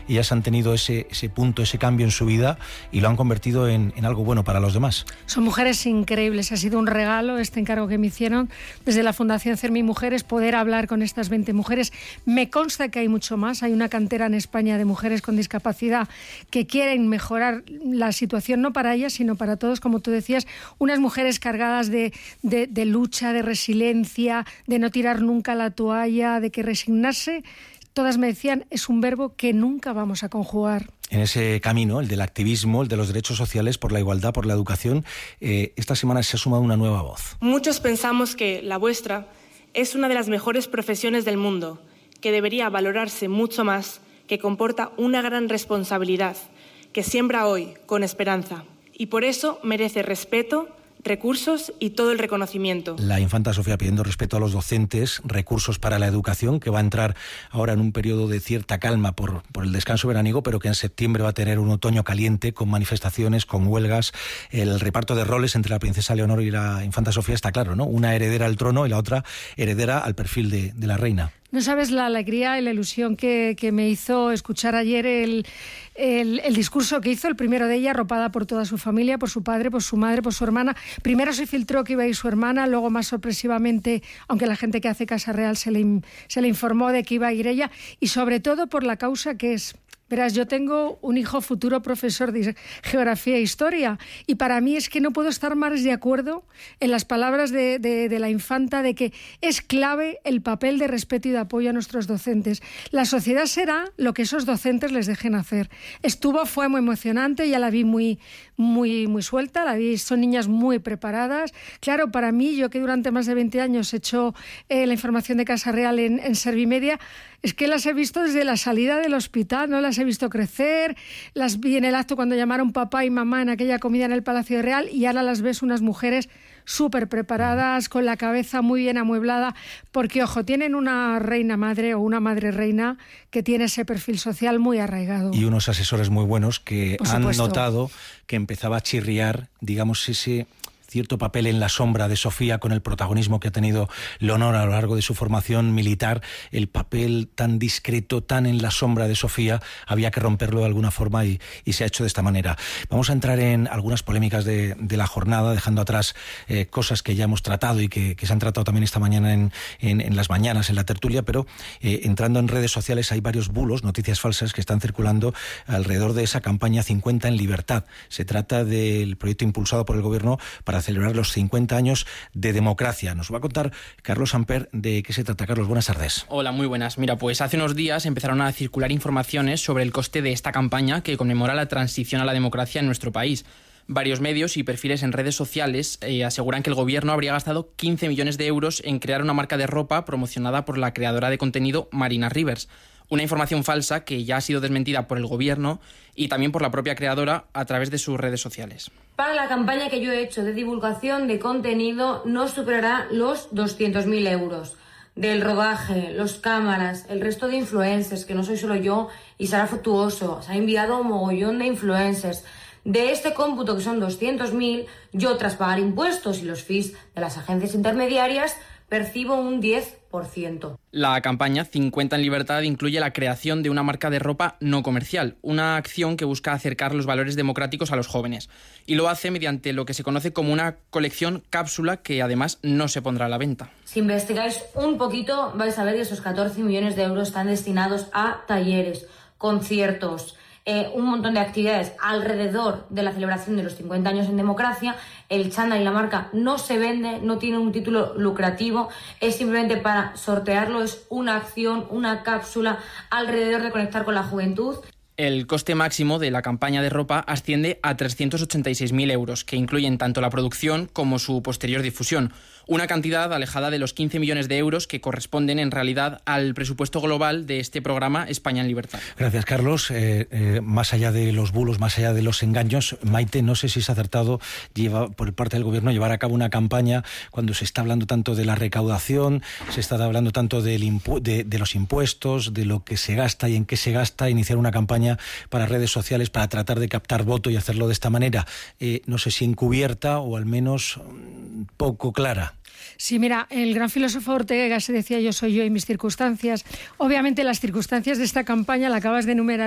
ellas han tenido ese punto, ese cambio en su vida y lo han convertido en algo bueno para los demás. Son mujeres increíbles, ha sido un regalo este encargo que me hicieron desde la Fundación CERMI Mujeres, poder hablar con estas 20 mujeres. Me consta que hay mucho más, hay una cantera en España de mujeres con discapacidad que quieren mejorar la situación, no para ellas, sino para todos, como tú decías, unas mujeres cargadas de lucha, de resiliencia, de no tirar nunca la toalla, de que resignarse, todas me decían, es un verbo que nunca vamos a conjugar. En ese camino, el del activismo, el de los derechos sociales, por la igualdad, por la educación, esta semana se ha sumado una nueva voz. Muchos pensamos que la vuestra es una de las mejores profesiones del mundo, que debería valorarse mucho más, que comporta una gran responsabilidad, que siembra hoy con esperanza y por eso merece respeto, recursos y todo el reconocimiento. La infanta Sofía pidiendo respeto a los docentes, recursos para la educación, que va a entrar ahora en un periodo de cierta calma por el descanso veraniego, pero que en septiembre va a tener un otoño caliente con manifestaciones, con huelgas. El reparto de roles entre la princesa Leonor y la infanta Sofía está claro, ¿no? Una heredera al trono y la otra heredera al perfil de la reina. No sabes la alegría y la ilusión que me hizo escuchar ayer el discurso que hizo, el primero de ella, arropada por toda su familia, por su padre, por su madre, por su hermana. Primero se filtró que iba a ir su hermana, luego más sorpresivamente, aunque la gente que hace Casa Real se le informó de que iba a ir ella, y sobre todo por la causa que es. Verás, yo tengo un hijo futuro profesor de Geografía e Historia y para mí es que no puedo estar más de acuerdo en las palabras de la infanta de que es clave el papel de respeto y de apoyo a nuestros docentes. La sociedad será lo que esos docentes les dejen hacer. Fue muy emocionante, ya la vi muy suelta, son niñas muy preparadas. Claro, para mí, yo que durante más de 20 años he hecho la información de Casa Real en Servimedia, es que las he visto desde la salida del hospital, no las he visto crecer, las vi en el acto cuando llamaron papá y mamá en aquella comida en el Palacio Real y ahora las ves unas mujeres súper preparadas, con la cabeza muy bien amueblada, porque, ojo, tienen una reina madre o una madre reina que tiene ese perfil social muy arraigado. Y unos asesores muy buenos que han notado que empezaba a chirriar, digamos, ese cierto papel en la sombra de Sofía, con el protagonismo que ha tenido Leonor a lo largo de su formación militar. El papel tan discreto, tan en la sombra de Sofía, había que romperlo de alguna forma y se ha hecho de esta manera. Vamos a entrar en algunas polémicas de la jornada, dejando atrás cosas que ya hemos tratado y que se han tratado también esta mañana en las mañanas, en la tertulia, pero entrando en redes sociales hay varios bulos, noticias falsas que están circulando alrededor de esa campaña 50 en libertad. Se trata del proyecto impulsado por el gobierno para celebrar los 50 años de democracia. Nos va a contar Carlos Amper de qué se trata. Carlos, buenas tardes. Hola, muy buenas. Mira, pues hace unos días empezaron a circular informaciones sobre el coste de esta campaña que conmemora la transición a la democracia en nuestro país. Varios medios y perfiles en redes sociales aseguran que el gobierno habría gastado 15 millones de euros en crear una marca de ropa promocionada por la creadora de contenido Marina Rivers. Una información falsa que ya ha sido desmentida por el gobierno y también por la propia creadora a través de sus redes sociales. Para la campaña que yo he hecho de divulgación de contenido no superará los 200.000 euros. Del rodaje, los cámaras, el resto de influencers, que no soy solo yo y Sara Fructuoso, se ha enviado un mogollón de influencers. De este cómputo, que son 200.000, yo, tras pagar impuestos y los fees de las agencias intermediarias, percibo un 10%. La campaña 50 en libertad incluye la creación de una marca de ropa no comercial, una acción que busca acercar los valores democráticos a los jóvenes. Y lo hace mediante lo que se conoce como una colección cápsula que además no se pondrá a la venta. Si investigáis un poquito, vais a ver que esos 14 millones de euros están destinados a talleres, conciertos, un montón de actividades alrededor de la celebración de los 50 años en democracia. El chándal y la marca no se vende, no tiene un título lucrativo, es simplemente para sortearlo, es una acción, una cápsula alrededor de conectar con la juventud. El coste máximo de la campaña de ropa asciende a 386.000 euros, que incluyen tanto la producción como su posterior difusión. Una cantidad alejada de los 15 millones de euros que corresponden en realidad al presupuesto global de este programa España en Libertad. Gracias, Carlos. Más allá de los bulos, más allá de los engaños, Maite, no sé si se ha acertado por parte del gobierno llevar a cabo una campaña cuando se está hablando tanto de la recaudación, se está hablando tanto de los impuestos, de lo que se gasta y en qué se gasta, iniciar una campaña para redes sociales para tratar de captar voto y hacerlo de esta manera, no sé si encubierta o al menos poco clara. Sí, mira, el gran filósofo Ortega se decía: yo soy yo y mis circunstancias. Obviamente las circunstancias de esta campaña la acabas de enumerar